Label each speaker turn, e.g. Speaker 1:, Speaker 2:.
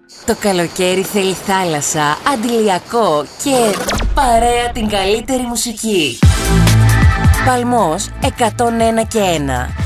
Speaker 1: Το καλοκαίρι θέλει θάλασσα, αντιλιακό και παρέα την καλύτερη μουσική. Παλμός 101 και 1.